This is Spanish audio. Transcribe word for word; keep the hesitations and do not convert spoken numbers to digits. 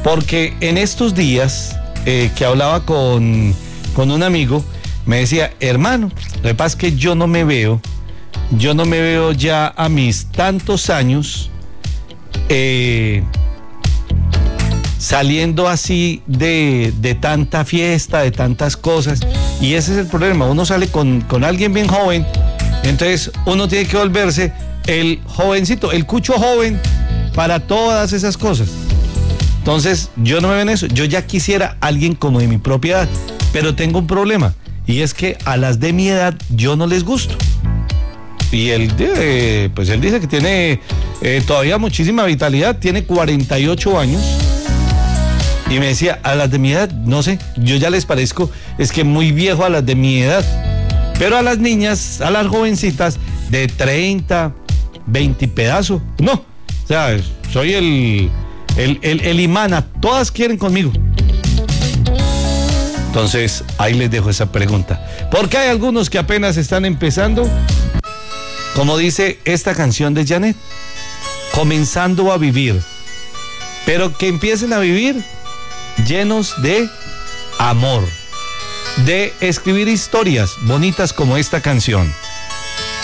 Porque en estos días eh, que hablaba con, con un amigo, me decía, hermano, lo que pasa es que yo no me veo, yo no me veo ya a mis tantos años eh, saliendo así de, de tanta fiesta, de tantas cosas. Y ese es el problema, uno sale con, con alguien bien joven, entonces uno tiene que volverse el jovencito, el cucho joven para todas esas cosas. Entonces yo no me veo en eso, yo ya quisiera alguien como de mi propia edad, pero tengo un problema, y es que a las de mi edad yo no les gusto. Y él, eh, pues él dice que tiene eh, todavía muchísima vitalidad, tiene cuarenta y ocho años, y me decía, a las de mi edad, no sé, yo ya les parezco, es que muy viejo a las de mi edad, pero a las niñas, a las jovencitas de treinta, veinte pedazo, no, o sea, soy el... El, el, el imán, a todas quieren conmigo. Entonces, ahí les dejo esa pregunta. Porque hay algunos que apenas están empezando, como dice esta canción de Janet, comenzando a vivir. Pero que empiecen a vivir llenos de amor, de escribir historias bonitas como esta canción.